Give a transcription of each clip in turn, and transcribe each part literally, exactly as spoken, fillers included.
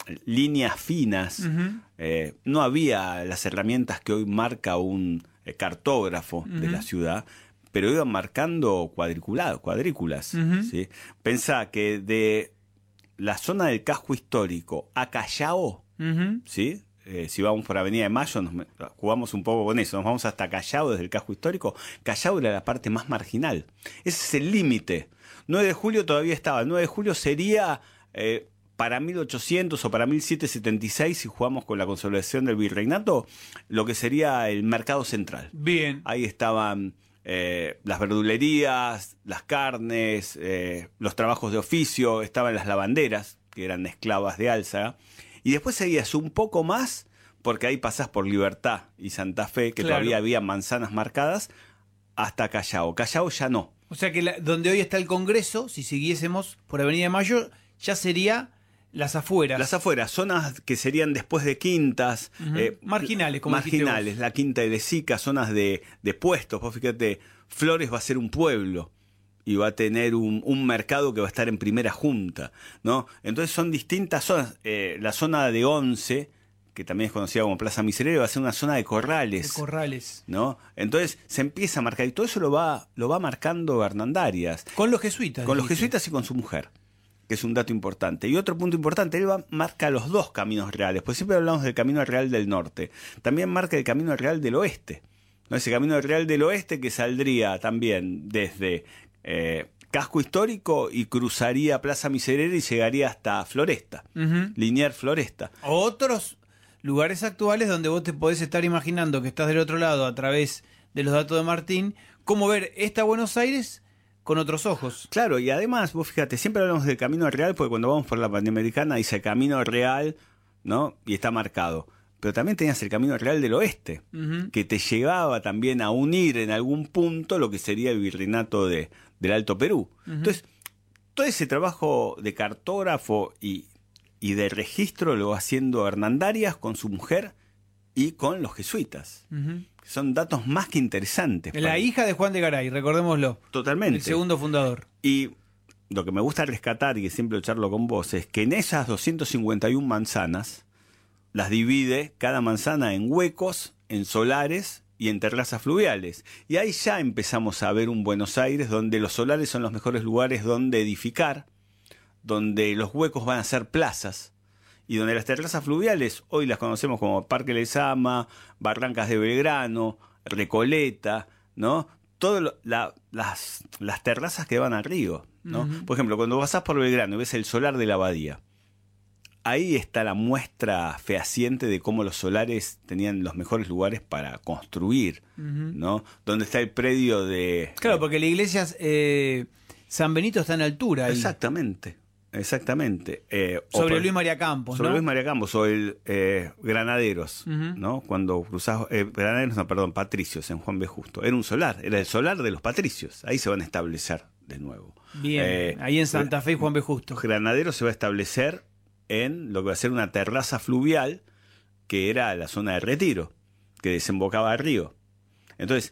líneas finas, uh-huh. eh, no había las herramientas que hoy marca un eh, cartógrafo uh-huh. de la ciudad, pero iban marcando cuadriculados, cuadrículas. Uh-huh. ¿Sí? Pensá que de la zona del casco histórico a Callao, uh-huh. ¿sí? Eh, si vamos por Avenida de Mayo, nos jugamos un poco con eso, nos vamos hasta Callao desde el casco histórico. Callao era la parte más marginal. Ese es el límite. nueve de julio todavía estaba. El nueve de julio sería eh, para mil ochocientos o para mil setecientos setenta y seis, si jugamos con la consolidación del virreinato, lo que sería el mercado central. Bien. Ahí estaban eh, las verdulerías, las carnes, eh, los trabajos de oficio, estaban las lavanderas, que eran esclavas de Álzaga. Y después seguías un poco más, porque ahí pasás por Libertad y Santa Fe, que claro. todavía había manzanas marcadas, hasta Callao. Callao ya no. O sea que la, donde hoy está el Congreso, si siguiésemos por Avenida de Mayo, ya sería las afueras. Las afueras, zonas que serían después de quintas. Uh-huh. eh, marginales, como Marginales, la Quinta de Lezica, zonas de, de puestos. Vos fíjate, Flores va a ser un pueblo y va a tener un, un mercado que va a estar en primera junta, ¿no? Entonces son distintas zonas. Eh, la zona de Once, que también es conocida como Plaza Miserere, va a ser una zona de corrales. De corrales. ¿No? Entonces se empieza a marcar, y todo eso lo va, lo va marcando Hernandarias. Con los jesuitas. Con dijiste. los jesuitas y con su mujer, que es un dato importante. Y otro punto importante, él va, marca los dos caminos reales, pues siempre hablamos del camino real del norte. También marca el camino real del oeste, ¿no? Ese camino real del oeste que saldría también desde eh, Casco Histórico y cruzaría Plaza Miserere y llegaría hasta Floresta, uh-huh. Liniers Floresta. Otros lugares actuales donde vos te podés estar imaginando que estás del otro lado a través de los datos de Martín, cómo ver esta Buenos Aires con otros ojos. Claro, y además, vos fíjate, siempre hablamos del camino real, porque cuando vamos por la Panamericana dice camino real, ¿no? Y está marcado. Pero también tenías el camino real del oeste, uh-huh. que te llevaba también a unir en algún punto lo que sería el virreinato de, del Alto Perú. Uh-huh. Entonces, todo ese trabajo de cartógrafo y, y de registro lo va haciendo Hernandarias con su mujer y con los jesuitas. Uh-huh. Son datos más que interesantes. La para... hija de Juan de Garay, recordémoslo. Totalmente. El segundo fundador. Y lo que me gusta rescatar, y que siempre charlo con vos, es que en esas doscientas cincuenta y una manzanas, las divide cada manzana en huecos, en solares y en terrazas fluviales. Y ahí ya empezamos a ver un Buenos Aires donde los solares son los mejores lugares donde edificar, donde los huecos van a ser plazas, y donde las terrazas fluviales hoy las conocemos como Parque Lezama, Barrancas de Belgrano, Recoleta, ¿no? Todas la, las, las terrazas que van al río, ¿no? Uh-huh. Por ejemplo, cuando pasás por Belgrano y ves el solar de la abadía, ahí está la muestra fehaciente de cómo los solares tenían los mejores lugares para construir, uh-huh. ¿no? Donde está el predio de... Claro, porque la iglesia eh, San Benito está en altura. Ahí. Exactamente. Exactamente. Eh, sobre por, Luis María Campos, sobre ¿no? Luis María Campos, o el eh, Granaderos, uh-huh. ¿no? Cuando cruzás, eh, Granaderos, no, perdón, Patricios, en Juan B. Justo. Era un solar, era el solar de los patricios. Ahí se van a establecer de nuevo. Bien, eh, ahí en Santa Fe y Juan B. Justo. Granaderos se va a establecer en lo que va a ser una terraza fluvial, que era la zona de Retiro, que desembocaba al río. Entonces,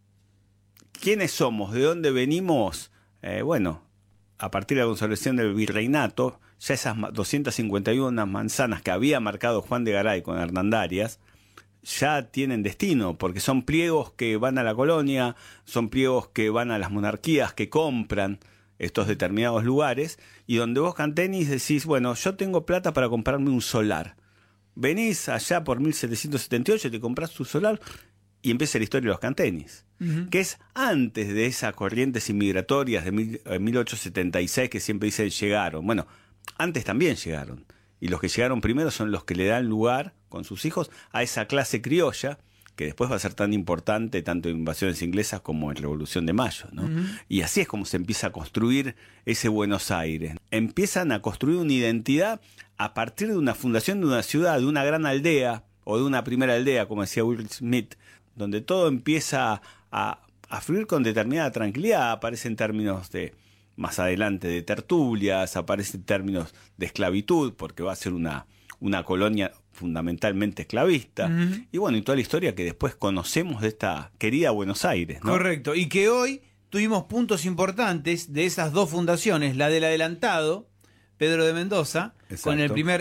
¿quiénes somos? ¿De dónde venimos? Eh, bueno... a partir de la consolidación del virreinato, ya esas doscientas cincuenta y una manzanas que había marcado Juan de Garay con Hernandarias, ya tienen destino, porque son pliegos que van a la colonia, son pliegos que van a las monarquías, que compran estos determinados lugares, y donde vos, Cantenis, decís, bueno, yo tengo plata para comprarme un solar. Venís allá por mil setecientos setenta y ocho, te comprás tu solar, y empieza la historia de los Cantenis, uh-huh. que es antes de esas corrientes inmigratorias de mil, eh, mil ochocientos setenta y seis que siempre dicen llegaron. Bueno, antes también llegaron. Y los que llegaron primero son los que le dan lugar, con sus hijos, a esa clase criolla, que después va a ser tan importante tanto en invasiones inglesas como en Revolución de Mayo, ¿no? Uh-huh. Y así es como se empieza a construir ese Buenos Aires. Empiezan a construir una identidad a partir de una fundación de una ciudad, de una gran aldea, o de una primera aldea, como decía Will Smith, donde todo empieza a, a fluir con determinada tranquilidad. Aparecen términos de, más adelante, de tertulias, aparecen términos de esclavitud, porque va a ser una, una colonia fundamentalmente esclavista, uh-huh. y bueno, y toda la historia que después conocemos de esta querida Buenos Aires, ¿no? Correcto, y que hoy tuvimos puntos importantes de esas dos fundaciones, la del adelantado, Pedro de Mendoza, exacto. Con el primer